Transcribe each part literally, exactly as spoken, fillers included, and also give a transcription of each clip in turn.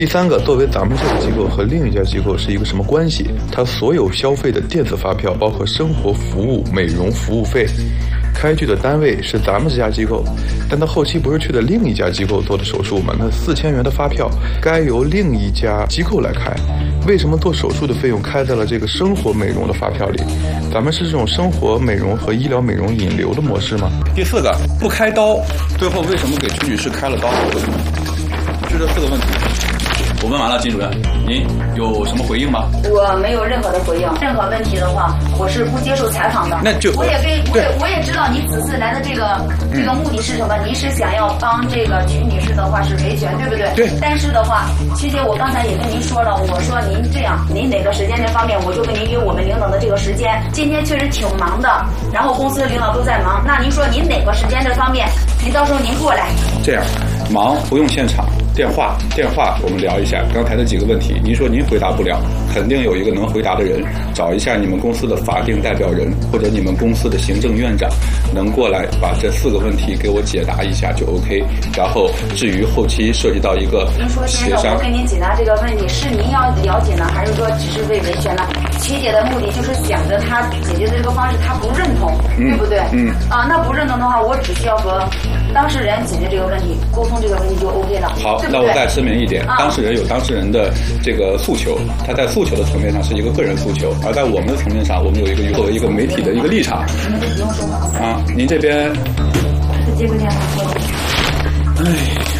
第三个，作为咱们这个机构和另一家机构是一个什么关系？它所有消费的电子发票，包括生活服务、美容服务费，开具的单位是咱们这家机构，但他后期不是去的另一家机构做的手术吗？那四千元的发票该由另一家机构来开，为什么做手术的费用开在了这个生活美容的发票里？咱们是这种生活美容和医疗美容引流的模式吗？ 第四个，不开刀，最后为什么给曲女士开了刀？就这四个问题。我问完了，金主任，您有什么回应吗？ 我没有任何的回应，任何问题的话，我是不接受采访的。 那就我也跟我也我也知道您此次来的这个、嗯、这个目的是什么？您是想要帮这个曲女士的话是维权，对不对？ 对。 但是的话，曲姐，我刚才也跟您说了，我说您这样，您哪个时间这方面，我就跟您约我们领导的这个时间。今天确实挺忙的，然后公司的领导都在忙。那您说您哪个时间这方面，您到时候您过来。 这样，忙不用现场。电话，电话，我们聊一下刚才的几个问题。您说您回答不了，肯定有一个能回答的人，找一下你们公司的法定代表人或者你们公司的行政院长，能过来把这四个问题给我解答一下就 OK。然后至于后期涉及到一个您说先生，我跟您解答这个问题，是您要了解呢，还是说只是为维权呢？曲姐的目的就是想着她解决的这个方式，她不认同， 嗯、 对不对？ 嗯。 啊，那不认同的话，我只需要和当事人解决这个问题，沟通这个问题就 OK 了。 好，那我再声明一点，当事人有当事人的这个诉求，他在诉求的层面上是一个个人诉求，而在我们的层面上，我们有一个作为一个媒体的一个立场。 你们不用说话啊，您这边接个电话说。 哎，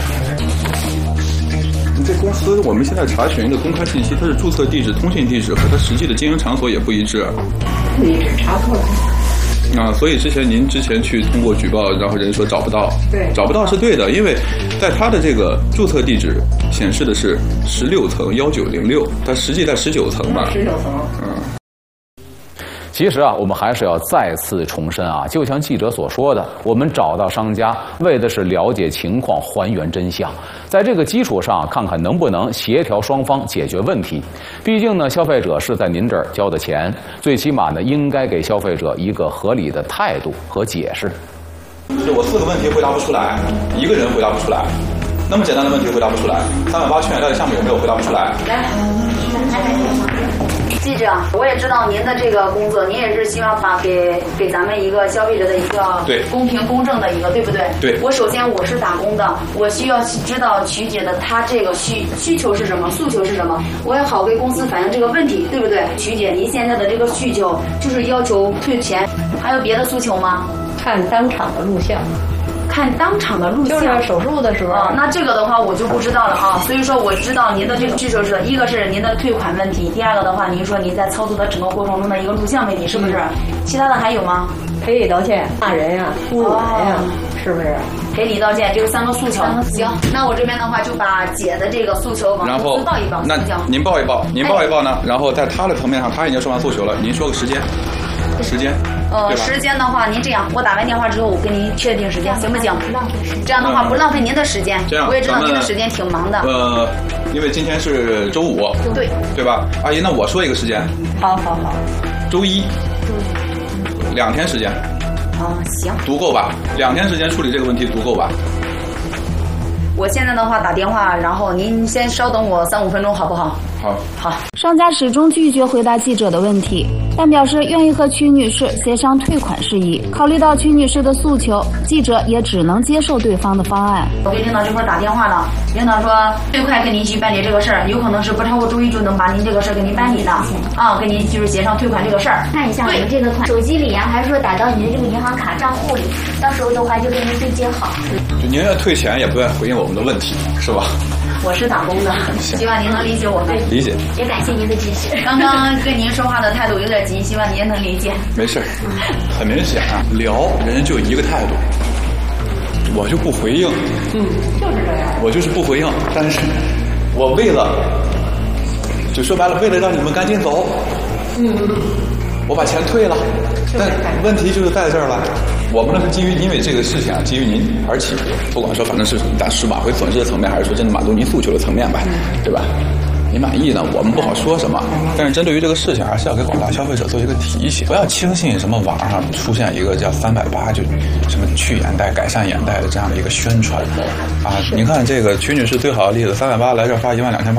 你这公司我们现在查询的公开信息，它是注册地址、通信地址和它实际的经营场所也不一致。 不一致，查错了。 啊，所以之前您之前去通过举报，然后人说找不到， 对， 找不到是对的，因为在他的这个注册地址显示的是十六层幺九零六，它实际在十九层吧？ 十九层， 嗯。 其实啊，我们还是要再次重申啊，就像记者所说的，我们找到商家为的是了解情况，还原真相，在这个基础上看看能不能协调双方解决问题。毕竟呢，消费者是在您这儿交的钱，最起码呢，应该给消费者一个合理的态度和解释。 就我四个问题回答不出来，一个人回答不出来，那么简单的问题回答不出来，三百八劝业贷的项目有没有回答不出来？ 来，记者，我也知道您的这个工作，您也是希望把给给咱们一个消费者的一个对公平公正的一个，对不对？ 对。 我首先我是打工的，我需要知道曲姐的她这个需需求是什么，诉求是什么，我也好给公司反映这个问题，对不对？曲姐，您现在的这个需求就是要求退钱，还有别的诉求吗？ 看当场的录像。 看当场的录像， 就是手术的时候啊。那这个的话我就不知道了啊。所以说我知道您的这个需求是一个是您的退款问题，第二个的话，您说您在操作的整个过程中的一个录像问题，是不是？嗯、其他的还有吗？ 赔礼道歉、骂人呀、侮辱人呀，哦、是不是？ 赔礼道歉，这三个诉求。行，那我这边的话就把姐的这个诉求往公司报一报。 那您报一报，您报一报呢？然后在他的层面上，他已经说完诉求了，您说个时间。时间， 呃，时间的话，您这样，我打完电话之后，我跟您确定时间，行不行？ 浪费时间。 这样的话不浪费您的时间。 这样， 我也知道您的时间挺忙的。 呃，因为今天是周五， 对， 对吧？阿姨，那我说一个时间。 好好好。 周一。两天时间。 啊，行。 足够吧？两天时间处理这个问题足够吧？ 我现在的话打电话，然后您先稍等我三五分钟，好不好？ 好， 好。 商家始终拒绝回答记者的问题，但表示愿意和曲女士协商退款事宜。考虑到曲女士的诉求，记者也只能接受对方的方案。 我给领导这块打电话了，领导说最快跟您去办理这个事儿，有可能是不超过周一就能把您这个事儿给您办理的啊，跟您就是协商退款这个事儿。 看一下你们这个款手机里呀、啊，还是说打到你的这个银行卡账户里，到时候的话就给您对接好。 就宁愿退钱，也不愿回应我们的问题，是吧？ 我是打工的，希望您能理解我们。 理解。 也感谢您的支持。 刚刚跟您说话的态度有点急，希望您也能理解。 没事，很明显啊，聊人就一个态度，我就不回应。 嗯，就是这样。 我就是不回应，但是我为了，就说白了，为了让你们赶紧走， 嗯， 我把钱退了。但问题就是在这儿了。我们呢是基于因为这个事情啊，基于您而起，不管说反正是但是挽回损失的层面，还是说真的满足您诉求的层面吧，对吧？您满意呢，我们不好说什么。但是针对于这个事情，还是要给广大消费者做一个提醒，不要轻信什么网上出现一个叫三百八就什么去眼袋、改善眼袋的这样的一个宣传啊！您看这个曲女士最好的例子，三百八来这儿花一万两千八。